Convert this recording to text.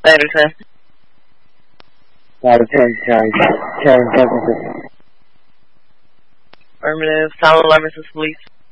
Anderson. Out of 10, Karen Jefferson. Affirmative. Solid 11 police.